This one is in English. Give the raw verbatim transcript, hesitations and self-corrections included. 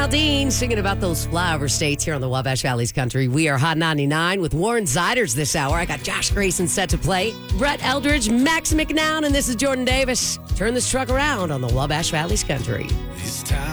Dean singing about those flyover states here on the Wabash Valley's Country. We are Hot ninety-nine with Warren Ziders this hour. I got Josh Grayson set to play, Brett Eldridge, Max McNown, and this is Jordan Davis. Turn this truck around on the Wabash Valley's Country. It's time.